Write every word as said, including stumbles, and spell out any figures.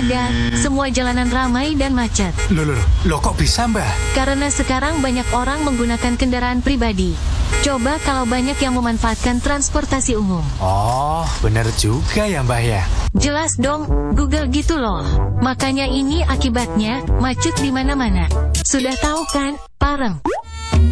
ada, semua jalanan ramai dan macet. Loh, loh, loh, kok bisa, Mbah? Karena sekarang banyak orang menggunakan kendaraan pribadi. Coba kalau banyak yang memanfaatkan transportasi umum. Oh, bener juga ya, Mbah ya. Jelas dong, Google gitu loh. Makanya ini akibatnya, macet di mana-mana. Sudah tahu kan, Pareng?